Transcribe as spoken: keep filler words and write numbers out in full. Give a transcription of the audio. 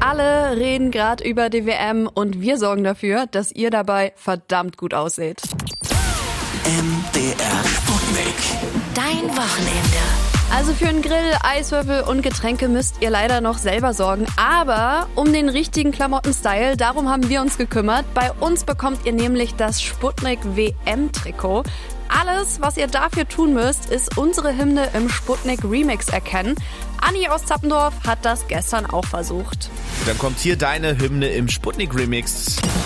Alle reden gerade über die W M und wir sorgen dafür, dass ihr dabei verdammt gut ausseht. M D R Sputnik. Dein Wochenende. Also für einen Grill, Eiswürfel und Getränke müsst ihr leider noch selber sorgen. Aber um den richtigen Klamotten-Style, darum haben wir uns gekümmert. Bei uns bekommt ihr nämlich das Sputnik W M-Trikot. Alles, was ihr dafür tun müsst, ist unsere Hymne im Sputnik Remix erkennen. Anni aus Zappendorf hat das gestern auch versucht. Dann kommt hier deine Hymne im Sputnik Remix.